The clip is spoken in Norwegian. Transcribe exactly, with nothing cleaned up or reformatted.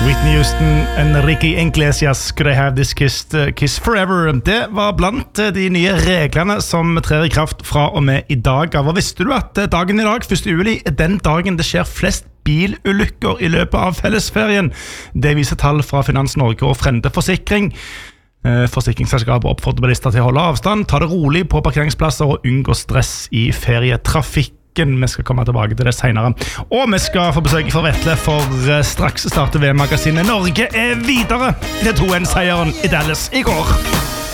Whitney Houston, Enrique Iglesias, Could I have this kiss, kiss forever? Det var blant de nye reglene som trer i kraft fra og med i dag. Hva visste du at dagen i dag, første juli, er den dagen det skjer flest bilulykker i løpet av fellesferien? Det viser tall fra Finans Norge og Frende Forsikring. Forsikringsselskapet oppfordrer bilister til å holde avstand, ta det rolig på parkeringsplasser og unngå stress i ferietrafikk. Vi skal komme tilbake til det senere. Og vi skal få besøk fra Vetle, for straks starter V M-magasinet Norge er videre. Det to en-seieren i Dallas i går.